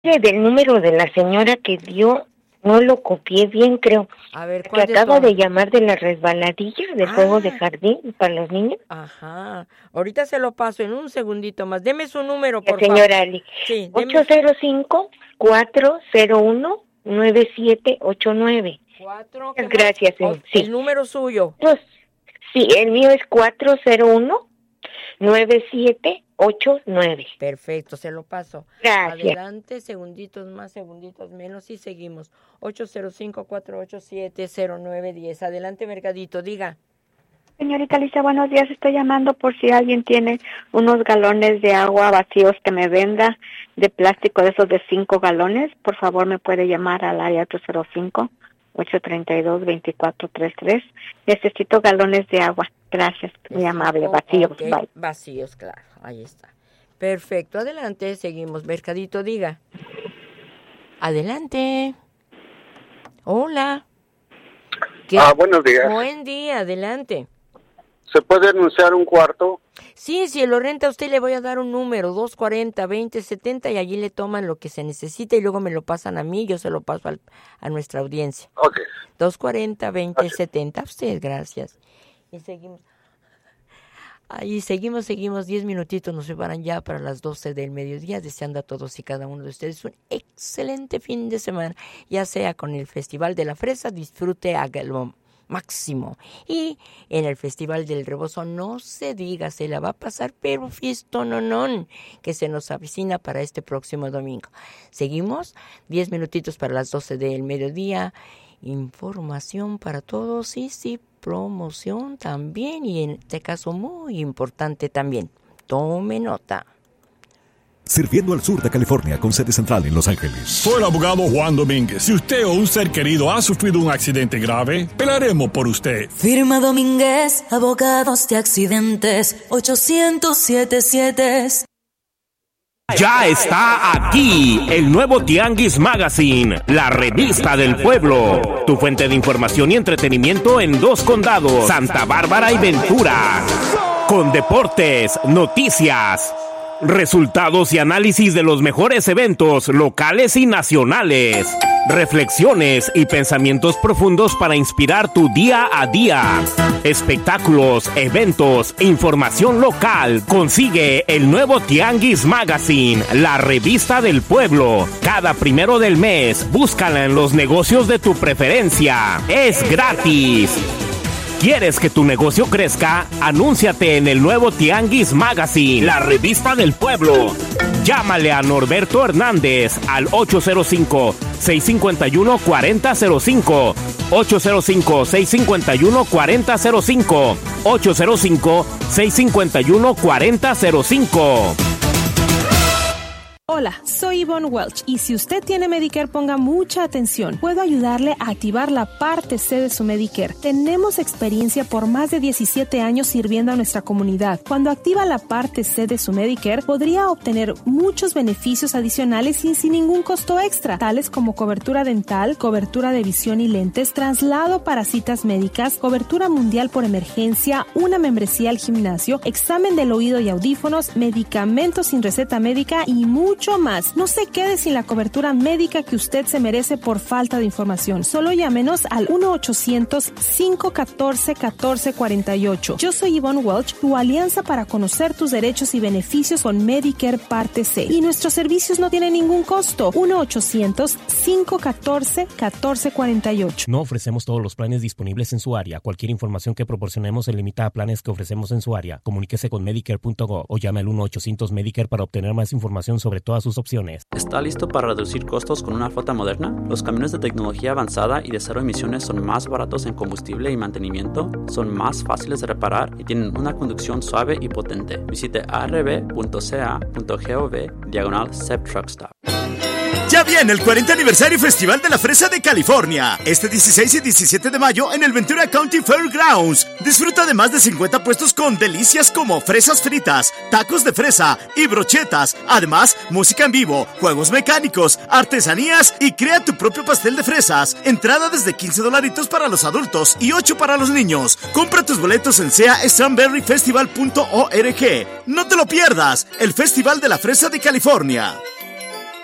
Del número de la señora que dio, no lo copié bien, creo. A ver, Que ¿cuál acaba de llamar de la resbaladilla del juego de jardín para los niños. Ajá. Ahorita se lo paso en un segundito más. Deme su número, por Señora favor. Ali. Sí, 805-401-9789. Muchas gracias. Sí. El número suyo. Pues, sí, el mío es 401-9789. Perfecto, se lo paso. Gracias. Adelante, segunditos más, segunditos menos y seguimos. 805-487-0910. Adelante, Mercadito, diga. Señorita Lisa, buenos días. Estoy llamando por si alguien tiene unos galones de agua vacíos que me venda de plástico, de esos de 5 galones. Por favor, me puede llamar al área 805-832-2433. Necesito galones de agua. Gracias, muy amable. Vacíos, okay. Bye. Vacíos, claro. Ahí está. Perfecto, adelante, seguimos. Mercadito, diga. Adelante. Hola. Buenos días. Buen día, adelante. ¿Se puede anunciar un cuarto? Sí, si lo renta usted le voy a dar un número, 240-2070, y allí le toman lo que se necesita y luego me lo pasan a mí, yo se lo paso a nuestra audiencia. Ok. 240-2070, usted, gracias. Y seguimos. Ahí seguimos, 10 minutitos nos separan ya para las 12 del mediodía, deseando a todos y cada uno de ustedes un excelente fin de semana, ya sea con el Festival de la Fresa, disfrute, hágalo máximo. Y en el Festival del Rebozo, no se diga, se la va a pasar, pero fiestononón, que se nos avecina para este próximo domingo. Seguimos, 10 minutitos para las 12 del mediodía, información para todos y sí, promoción también, y en este caso muy importante también. Tome nota. Sirviendo al sur de California con sede central en Los Ángeles. Soy el abogado Juan Domínguez. Si usted o un ser querido ha sufrido un accidente grave, pelaremos por usted. Firma Domínguez, abogados de accidentes, 800-77. Ya está aquí el nuevo Tianguis Magazine, la revista del pueblo. Tu fuente de información y entretenimiento en 2 condados, Santa Bárbara y Ventura. Con deportes, noticias, resultados y análisis de los mejores eventos locales y nacionales. Reflexiones y pensamientos profundos para inspirar tu día a día. Espectáculos, eventos, información local. Consigue el nuevo Tianguis Magazine, la revista del pueblo. Cada 1 del mes, búscala en los negocios de tu preferencia. Es gratis. ¿Quieres que tu negocio crezca? Anúnciate en el nuevo Tianguis Magazine, la revista del pueblo. Llámale a Norberto Hernández al 805-651-4005. 805-651-4005. 805-651-4005. Hola, soy Yvonne Welch y si usted tiene Medicare, ponga mucha atención. Puedo ayudarle a activar la parte C de su Medicare. Tenemos experiencia por más de 17 años sirviendo a nuestra comunidad. Cuando activa la parte C de su Medicare, podría obtener muchos beneficios adicionales y sin ningún costo extra, tales como cobertura dental, cobertura de visión y lentes, traslado para citas médicas, cobertura mundial por emergencia, una membresía al gimnasio, examen del oído y audífonos, medicamentos sin receta médica y mucho más. No se quede sin la cobertura médica que usted se merece por falta de información. Solo llámenos al 1-800-514-1448. Yo soy Yvonne Welch, tu alianza para conocer tus derechos y beneficios con Medicare Parte C. Y nuestros servicios no tienen ningún costo. 1-800-514-1448. No ofrecemos todos los planes disponibles en su área. Cualquier información que proporcionemos se limita a planes que ofrecemos en su área. Comuníquese con Medicare.gov o llame al 1-800-Medicare para obtener más información sobre todas sus opciones. ¿Está listo para reducir costos con una flota moderna? Los camiones de tecnología avanzada y de cero emisiones son más baratos en combustible y mantenimiento, son más fáciles de reparar y tienen una conducción suave y potente. Visite arb.ca.gov/SEP Truck Stop. Ya viene el 40 aniversario Festival de la Fresa de California. Este 16 y 17 de mayo en el Ventura County Fairgrounds. Disfruta de más de 50 puestos con delicias como fresas fritas, tacos de fresa y brochetas. Además, música en vivo, juegos mecánicos, artesanías y crea tu propio pastel de fresas. Entrada desde $15 para los adultos y $8 para los niños. Compra tus boletos en seastrawberryfestival.org. No te lo pierdas, el Festival de la Fresa de California.